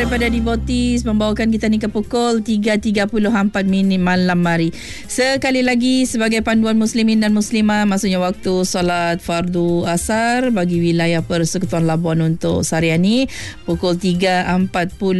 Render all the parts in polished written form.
Daripada Devotees membawakan kita ni ke pukul 3.34 malam hari. Sekali lagi sebagai panduan muslimin dan muslimah, maksudnya waktu solat fardu asar bagi wilayah Persekutuan Labuan untuk seharian ni pukul 3.46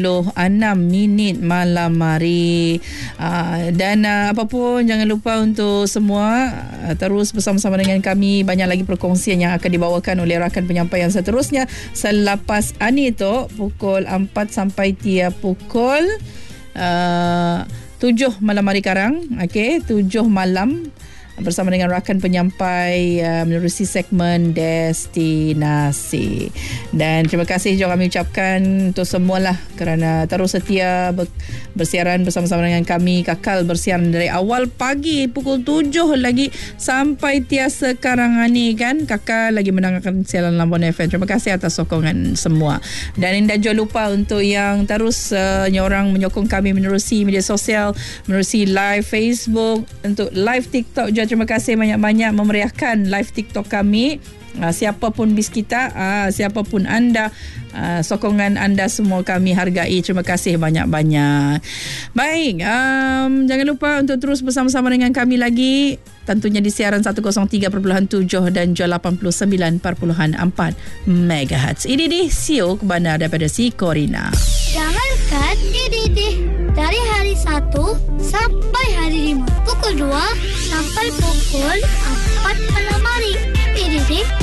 malam hari. Dan apa pun jangan lupa untuk semua terus bersama-sama dengan kami. Banyak lagi perkongsian yang akan dibawakan oleh rakan penyampaian seterusnya selepas ani tu pukul 4 sampai tiap pukul 7 malam hari karang. Okey, 7 malam bersama dengan rakan penyampai menerusi segmen Destinasi. Dan terima kasih juga kami ucapkan untuk semualah kerana terus setia bersiaran bersama-sama dengan kami, kekal bersiaran dari awal pagi pukul 7 lagi sampai tiasa sekarang ni kan, kekal lagi mendengarkan siaran Labuan FM. Terima kasih atas sokongan semua. Dan jangan lupa untuk yang terus menyokong kami menerusi media sosial, menerusi live Facebook, untuk live TikTok juga. Terima kasih banyak-banyak memeriahkan live TikTok kami. Siapapun bis kita, siapapun anda, sokongan anda semua kami hargai. Terima kasih banyak-banyak. Baik, jangan lupa untuk terus bersama-sama dengan kami lagi, tentunya di siaran 103.7 dan juga 89.4 MHz. Ini di Sio Kebanar daripada si Corina. Jangankan ini dari hari 1 sampai hari 5, pukul 2 sampai pukul 4 malam hari. Ini